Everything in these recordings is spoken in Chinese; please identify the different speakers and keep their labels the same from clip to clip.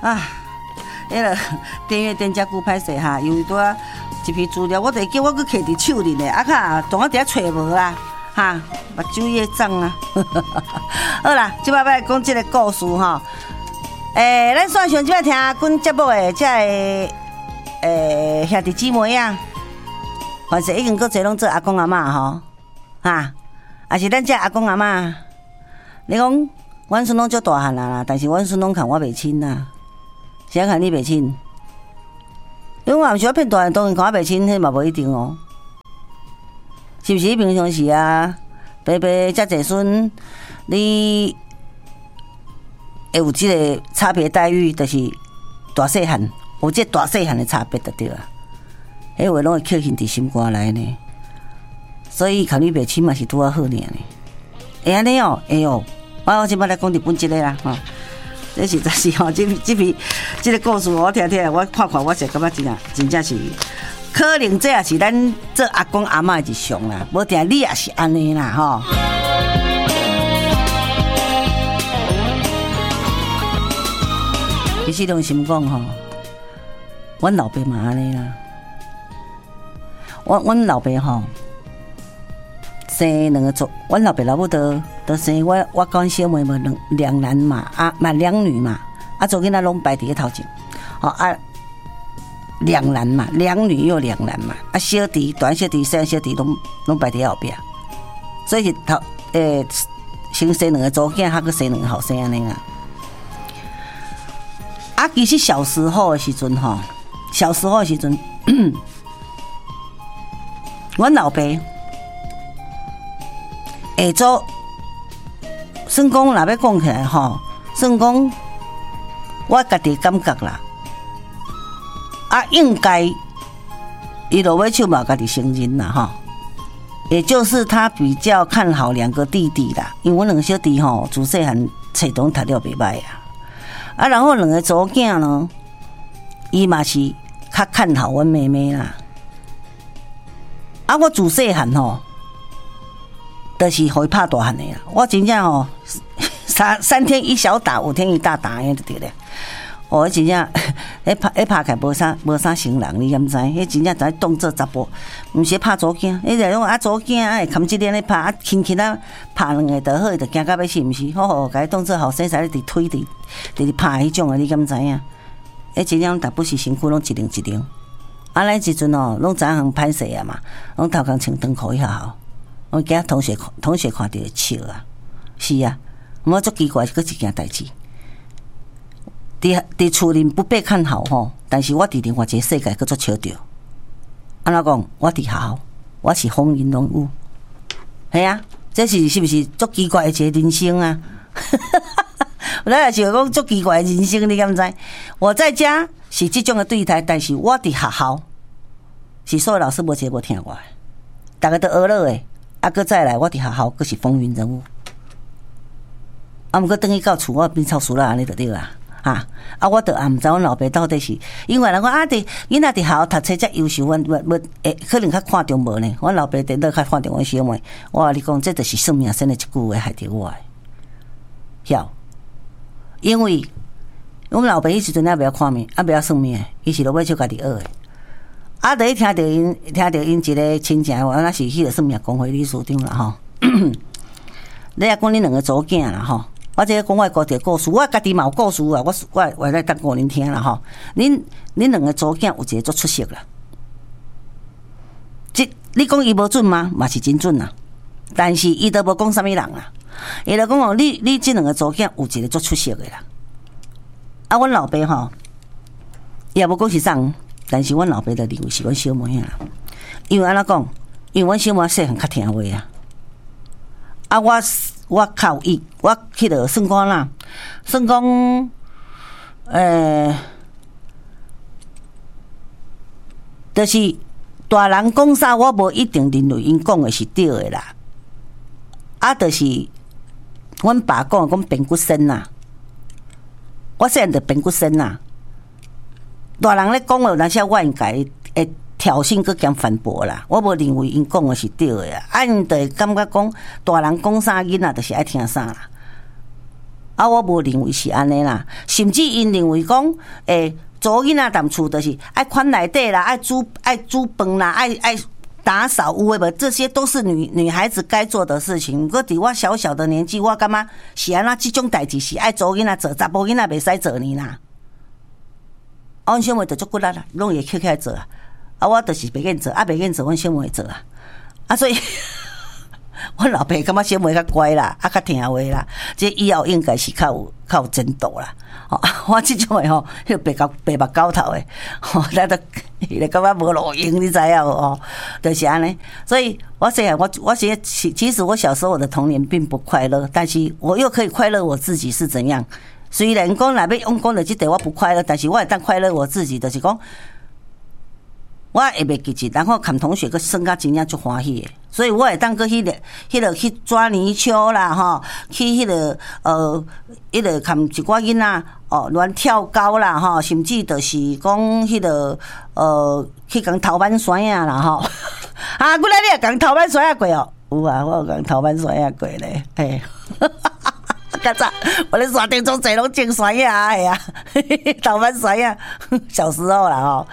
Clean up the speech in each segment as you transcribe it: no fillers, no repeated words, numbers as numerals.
Speaker 1: 啊，迄个订阅遮久歹势哈，因为拄啊一批资料，我得叫我去摕伫手里呢，啊卡当我伫遐找无啦，哈，目睭业障啊。好啦，即摆要讲即个故事吼。咱线上即摆听阮节目的遮个兄弟姊妹啊，凡是已经搁侪拢做阿公阿嬷吼，哈，也是咱遮阿公阿嬷。你讲，阮孙拢足大汉啦，但是阮孙拢看我袂亲啦。谁看你袂亲？因为我毋是我骗大汉，当然看我袂亲，迄嘛无一定哦。是毋是平常时啊？爸爸遮济孙，你会有即个差别待遇，就是大细汉，有即大细汉的差别就对啊。迄话拢会刻印伫心肝内呢。所以看你袂亲嘛是拄啊好尔呢。会安尼哦，会哦。我即摆来讲日本即个啦，吼，这实在是吼，这个故事我听听，我看看，我是感觉真正是，可能这也是咱做阿公阿嬷的日常啦，无定你也是安尼啦，吼。其实拢心讲吼，阮老爸嘛安尼啦，阮老爸吼。生两个族，阮老爸老母都生我跟小妹妹两男嘛，两女嘛，做囡仔拢排伫个头前，两男嘛，两女又两男嘛，小弟、大小弟、小小弟拢排伫后壁，所以是先生两个祖囝，还佫生两个后生安尼啦。其实小时候的时阵吼，阮老爸。下早，算讲若要讲起来吼，算讲我家己感觉啦，应该伊落尾手嘛家己承认啦吼，也就是他比较看好两个弟弟啦，因为阮两个小弟吼自细汉册拢读了袂歹啊，然后两个祖囝呢，伊嘛是较看好阮妹妹啦，我自细汉吼。就是互伊拍大汉的啦，我真正吼三天一小打，五天一大打，安就对了。我真正拍起无啥成人，你敢知？迄真正在当做查甫，毋是拍祖囝。迄个讲祖囝会牵一连咧拍，轻轻啊拍两个就好，就惊到要死，毋是？好，甲伊当做后生仔咧伫推伫拍迄种的，你敢知影？真正大不是身躯拢一零一零。咱时阵哦，拢知影歹势啊嘛，拢头壳穿长裤去学校。我惊同学看到会笑啊，是啊，我足奇怪，佫一件代志。伫厝里不被看好吼，但是我伫另外一个世界佫足笑着。安怎讲？我伫学校，我是风云人物，系啊，这是不是足奇怪的一个人生啊？咱也是讲足奇怪的人生，你敢知？我在家是这种的对待，但是我伫学校是所有老师无一个无听我的，大家都学了的。佫再来，我伫学校佫是风云人物。毋过等于到厝，我变臭鼠啦，安尼就对啦。我就也毋知阮老爸到底是，因为人讲伫囡仔伫学校读册遮优秀，可能较看重无呢。阮老爸顶多较看重阮小妹。我甲你讲，这就是算命先的一句话害着我的。晓，因为阮老爸迄时阵还袂晓看命，袂晓算命，伊是落尾就家己学的。就伊听到因一个亲戚话，那是迄个算命公会理事长啦吼。你也讲恁两个祖囝啦吼，我这个讲我家己故事，我家己嘛有故事啊，我来当讲恁听啦吼。恁两个祖囝有一个足出色啦，你讲伊无准吗？嘛是真准啦，但是伊都无讲啥物人啦，伊就讲哦，你这两个祖囝有一个足出色的啦。阮老爸吼也无讲是啥。但是阮老爸的认为是阮小妹啊，因为安怎讲？因为阮小妹细汉较听话啊。我较有意，我去着算讲啦，算讲，就是大人讲啥，我无一定认为因讲的是对的啦。就是阮爸讲变骨身啦，我细汉就变骨身啦。大人咧讲话，有时我应该会挑衅佮兼反驳啦。我无认为因讲的是对的啊，因就会感觉讲大人讲啥，囡仔就是爱听啥啦。 啊，我无认为是安尼啦，甚至因认为讲，做囡仔踮厝就是爱款内底啦，爱煮饭啦，爱打扫有诶无，这些都是女孩子该做的事情。不过伫我小小的年纪，我感觉是安那这种代志是爱做囡仔做，查甫囡仔袂使做呢啦。阮小妹就足骨力啦，拢会起来做啊。啊，我就是袂愿做，袂愿做，阮小妹会做啊。啊，所以。阮老爸感觉小妹较乖啦，较听话啦，这以后应该是较有前途啦。我这种的吼，迄个白目狗头的，咱都伊个感觉无路用，你知影无？就是安尼。所以我细汉，我其实我小时候我的童年并不快乐，但是我又可以快乐我自己是怎样。虽然讲若要用讲的这点我不快乐，但是我会当快乐我自己，就是讲。我会袂记一，然后看同学个耍甲真正足欢喜的，所以我会当个迄个去抓泥鳅啦，吼，去迄个迄个看一寡囡仔乱跳高啦，吼，甚至就是讲迄个去共头板甩啊啦，吼，啊，过来你也共头板甩啊过哦？有啊，我有共头板甩啊过咧，嘿。较早我咧山顶总坐拢种甩啊，哎呀，头板甩啊，小时候啦吼。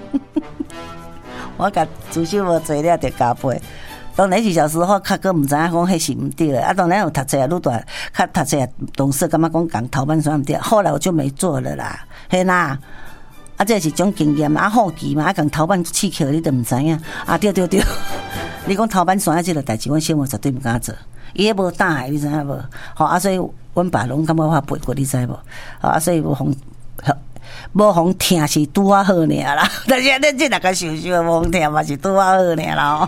Speaker 1: 我甲自首无做了，就加倍。当然是小时候较个毋知影讲迄是毋对的，啊，当然有读册啊，愈大较读册懂事，感觉讲共头班算毋对。后来我就没做了啦，嘿啦，啊，这是种经验啊，好奇嘛，啊，共头班刺客你都毋知影啊，对，你讲头班算啊，这个代志，阮小妹绝对毋敢做，伊迄无胆的，你知影无？好啊，所以阮爸拢感觉我背过，你知无？啊，所以无妨听是拄啊好尔啦，但是恁这两个受伤无妨听嘛是拄啊好尔啦。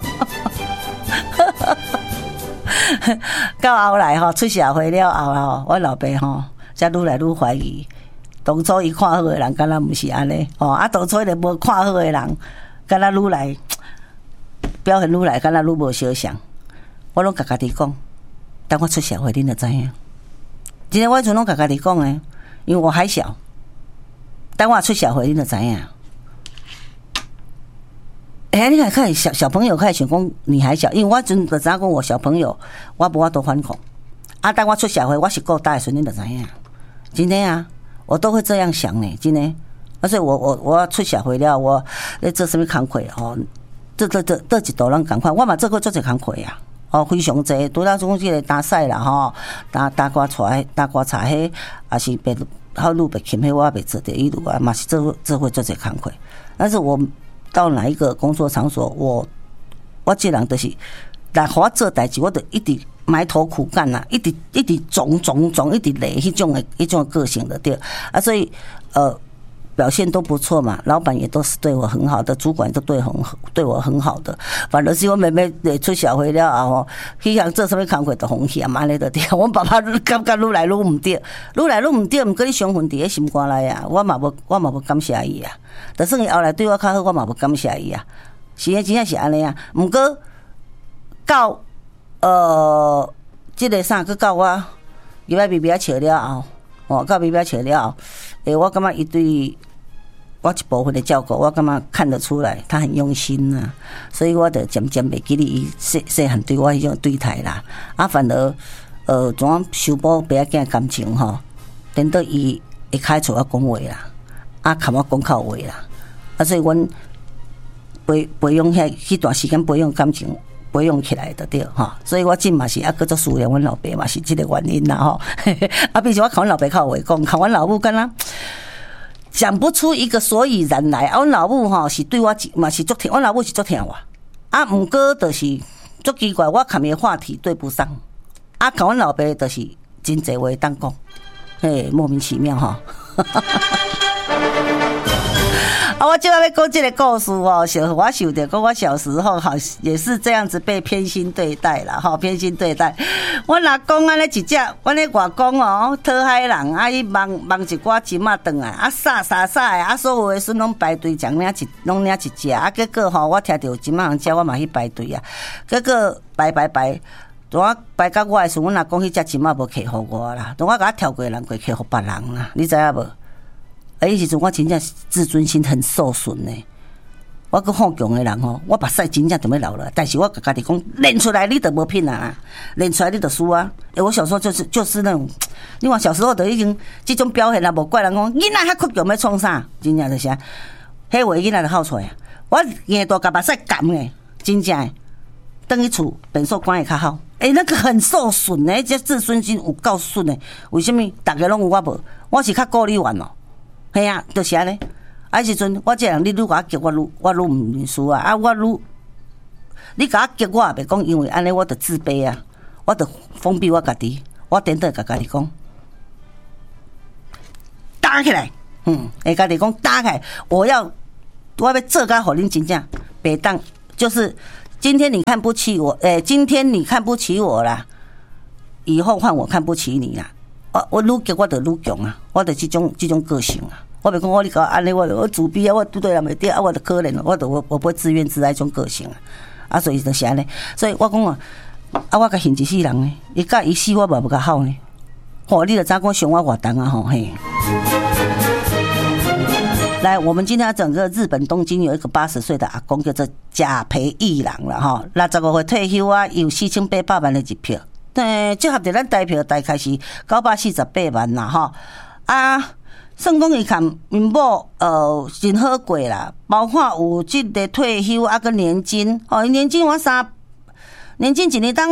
Speaker 1: 到后来吼出社会了后吼，我老爸吼才愈来愈怀疑，当初伊看好的人，敢若毋是安尼哦。啊，当初个无看好的人，敢若愈来表现愈来，敢若愈无相像。我拢甲家己讲，等我出社会，恁就知影。真正我阵拢甲家己讲诶，因为我还小。等我出社会，你就知影。你看小朋友开始想讲你还小，因为我阵就知影讲我小朋友，我无法度反抗。啊，等我出社会，我是够大的时阵，你就知影。真的啊，我都会这样想呢，真的。而且我出社会了，我咧做什么工课哦？这一道人共款，我嘛做过做一工课呀。哦，非常济，除了种即个打赛啦吼，打歌菜，迄也是别好路别琴，迄我别做着一路啊，嘛是做会做这工课。但是我到哪一个工作场所，我这人就是来互我做代志，我就一直埋头苦干呐，一直种，一直累，迄种个性的对啊，所以表现都不错嘛，老板也都是对我很好的，主管都对我很好的。反正是我妹妹出社会了后，去想做什么工作都风险安尼就对。我爸爸感觉愈来愈毋对，毋过你伤痕伫咧心肝内啊，我嘛无感谢伊啊。就算伊后来对我较好，我嘛无感谢伊啊。是真正是安尼啊。毋过到即个啥，佮到我入来微微笑了后，到微微笑了后，我感觉伊对我一部分的照顾，我感觉看得出来，他很用心呐、所以我就渐渐袂记得伊细汉对我迄种对待啦。啊，反而怎样修补爸仔囝感情吼，等到伊会开出我讲话啦，啊，看我讲口话啦，啊，所以阮培养迄段时间培养感情。培养起来的对哈，所以我真嘛是啊，搁做思念阮老爸嘛是这个原因啦吼。啊，比如我看阮老爸靠话讲，看阮老母敢若讲不出一个所以然来。阮老母吼是对我嘛是足听，阮老母是足听我。啊，毋过就是足奇怪，我看伊话题对不上。啊，看阮老爸就是真侪话当讲，嘿，莫名其妙吼。啊，我就要讲这个故事哦，我想到讲我小时候哈也是这样子被偏心对待啦，哈，偏心对待。我若讲安尼一只，我咧外公哦，讨海人，啊，伊mang一寡金仔转来，啊，撒的，啊，所有的孙拢排队将拢领一只，啊，结果吼，我听到有金仔人食，我嘛去排队啊，结果排，当我排到我的时候，阮阿公迄只金仔无客互我啦，当我甲我跳过人过客互别人啦，你知影无？迄时阵我真正自尊心很受损呢。 我搁好强的人吼，我目屎真正就要流了。但是我甲家己讲，练出来你就无品啊，练出来你就输啊。我小时候就是那种，你看小时候就已经这种表现啊，无怪人讲囡仔较倔强要创啥，真正就是啊，迄话囡仔就好出来啊。我硬大甲目屎干诶，真正诶，等去厝便所管会较好。那个很受损诶，这自尊心有够损诶。为什么大家拢有我无？我是较孤立完哦。系啊，就是安尼。时阵，我这人你愈甲我激，我愈唔认输啊！我愈你甲我激，我也袂讲，因为安尼我就自卑啊，我就封闭我家己，我顶多甲家己讲，打起来，会家己讲打起来，我要做甲互恁真正袂当，就是今天你看不起我，今天你看不起我啦，以后换我看不起你啦。我愈激我就愈强啊，我就这种个性啊。我袂讲我你搞安尼，我自卑啊，我对人袂对啊，我就可怜了，我不会自怨自艾这种个性啊，所以就是安尼。所以我讲我甲恨一世人呢，伊甲伊死我嘛无甲好呢。你就知讲伤我偌重啊吼嘿。来，我们今天整个日本东京有一个80岁的阿公叫做贾培义郎了哈，65岁退休啊，有4800万的一票，结合着咱台票大概是948万啦哈啊。算讲伊看面貌真好过啦，包括有即个退休啊个年金年金年金一年当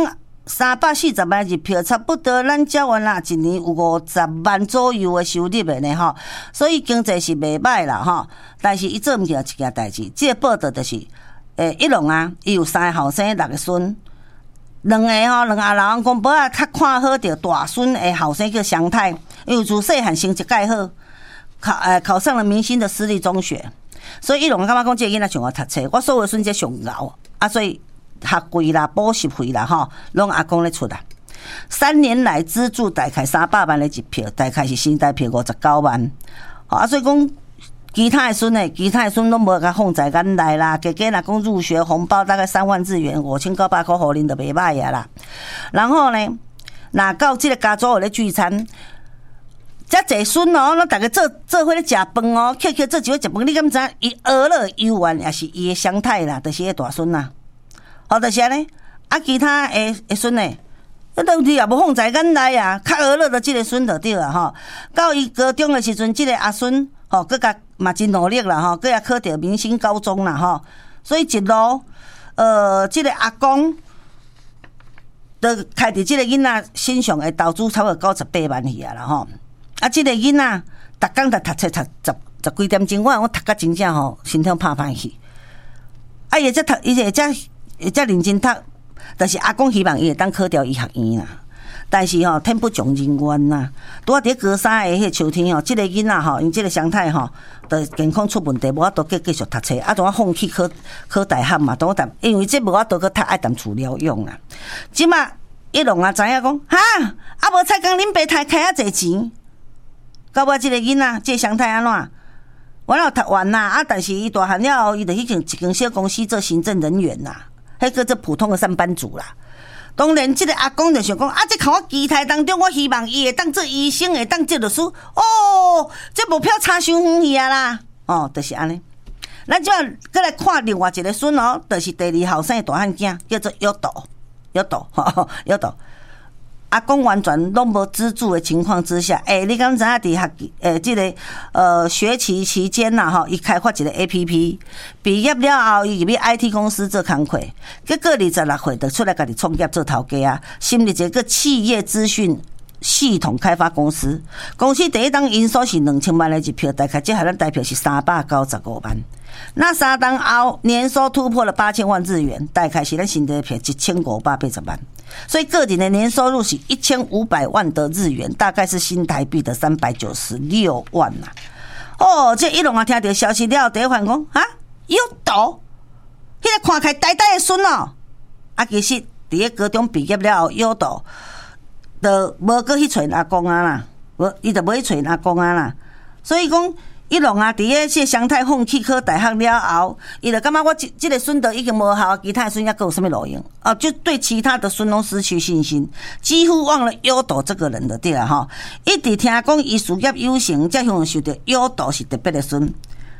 Speaker 1: 340万一票，差不多咱交完啦，一年有50万左右的收入的呢吼，所以经济是袂歹啦吼。但是伊做毋起一件代志，这个报道就是一龙啊，伊有3个后生，6个孙。两个阿老公公无啊，较看好着大孙的后生叫祥太，因为自细汉成绩介好。考上了明星的私立中学，所以伊拢感觉讲这个囡仔上好读册，我所有的孙子上熬啊，所以学费啦、补习费啦，拢阿公咧出啦。3年来资助大概300万的一票，大概是新台票59万。所以讲其他的孙拢无甲放在眼内啦。加若讲入学红包大概3万日元，5900块，互恁就袂歹啊啦。然后呢，若到这个家族有咧聚餐。遮济孙咱大家做伙咧食饭，Q 做一伙食饭，你敢知？伊俄勒游玩也是伊的祥太啦，就是迄大孙啦。就是安尼。其他的孙呢，问题也无放在眼内啊。较俄勒的即个孙就对啊到伊高中的时阵，即个阿孙佮甲嘛真努力啦佮也考到明星高中啦所以一路即个阿公。就开伫即个囡仔身上的投资差不多98万去啊啦即个囡仔逐工就读册读十几点钟，我读甲真正身体拍歹去。伊会遮认真读，但是阿公希望伊会当考调医学院啦。但是天不从人愿呐，拄啊伫高三的迄秋天即个囡仔因即个祥太就健康出问题，无法度继续读册，当我放弃考大学嘛，当我因为这无法度去读爱淡厝疗养啦。即马一龙知影讲无才讲恁爸太开啊侪钱。到我即个囡仔，即个祥太安怎？我有读完啦，但是伊大汉了后，伊就去一间小公司做行政人员啦，迄个做普通的上班族啦。当然，即个阿公就想讲这看我期待当中，我希望伊会当做医生，会当做律师。这目标差伤远去啊啦！就是安尼。咱即摆再来看另外一个孙就是第2后生的大汉囝，叫做有道。阿公完全拢无资助的情况之下，你敢知影伫这个学期期间啦伊开发一个 APP， 毕业了后伊入去 IT 公司做工课，结果26岁就出来家己创业做头家啊，成立一个企业资讯系统开发公司。公司第一档营收是2000万的一票，大概这咱台票是395万。那3档后年收突破了8000万日元，大概是咱新台票1580万。所以个人的年收入是1500万的日元，大概是新台币的396万呐。这一龙听到消息了，第一反讲有道，迄个看起来呆呆的孙其实伫个高中毕业了后，有道，就无搁去找阿公啦，伊就无去找阿公啦。所以讲。一龙伫个这祥太放弃考大学了后，伊就感觉我这个孙都已经无效，其他的孙还有什么路用就对其他的孙拢失去信心，几乎忘了优斗这个人的对啦一直听讲伊事业有成，才享受到优斗是特别的孙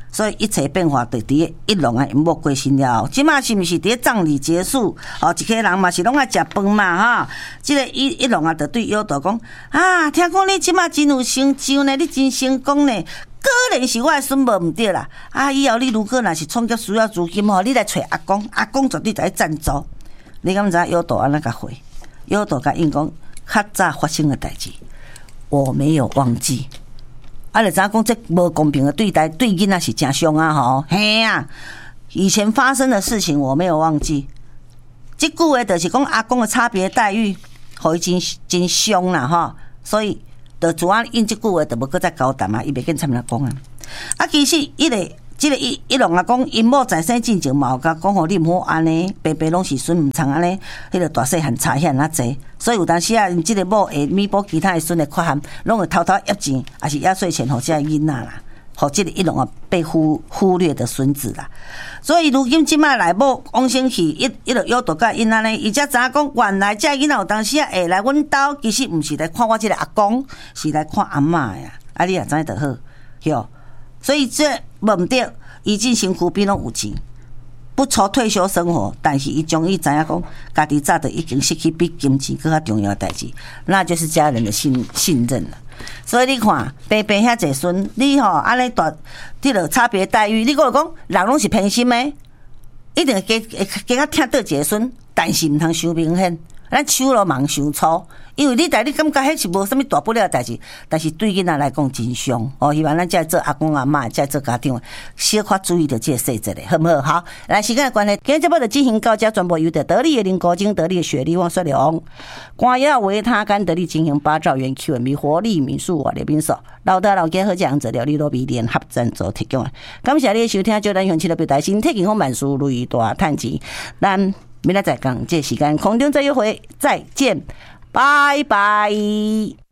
Speaker 1: 所以一切变化就伫一龙啊因某过身了后，即马是毋是伫葬礼结束？哦，一家人嘛是拢爱食饭嘛哈。即个一龙啊，就对妖道讲啊，听讲你即马真有成就呢，你真成功呢，果然是我的孙无毋对啦。啊，以后你如果若是创业需要资金吼，你来找阿公，阿公绝对来赞助。你敢知妖道安怎甲回？妖道甲因讲较早发生的代志，我没有忘记。啊，就知影讲这无公平的对待，对囡仔是真伤啊！吼，嘿啊！以前发生的事情我没有忘记。这句话就是讲阿公的差别待遇，互伊真伤啦吼。所以，就主要因这句话就无搁再交谈啊，伊袂跟参来讲啊。啊，其实这个一龙啊讲，因某在生进前嘛有甲讲吼，你毋好安尼，白白拢是孙，毋通安尼，迄个大细汉差遐尔济。所以有当时啊，因这个某会弥补其他的孙的缺陷，拢会偷偷压钱，也是压岁钱互这个囡仔啦，互这个一龙啊被忽略的孙子啦。所以如今即摆内某往生去，一路摇头甲因安尼，伊才知影讲，原来这囡仔有当时啊会来阮兜，其实毋是来看我这个阿公，是来看阿嬷呀。啊，你也知就好，哟。所以这无毋对，伊进身躯边拢有钱，不愁退休生活，但是伊终于知影讲，家己早就已经失去比金钱更较重要的代志，那就是家人的信任了。所以你看，白白遐济孙，你吼安尼大，这个差别待遇，你讲讲人拢是偏心的，一定加较疼倒一个孙，但是毋通伤明显，咱手路忙伤粗。因为你感觉迄是无啥物大不了的代志，但是对囡仔来讲真伤哦。希望咱才做阿公阿嬷，才做家长，小可注意着这个细节咧，好不好？好，来时间的关系，今日节目就进行到这，全部由得力的林国精、得力的雪莉王雪良、光耀维他甘得力进行8兆元 Q&A 活力民宿我的民宿，老大老家好讲者料理罗比联合赞助提供。感谢你的收听，就咱向七的表达身体健康万事如意大赚钱。咱明仔再讲这时间空中再约会，再见。拜拜。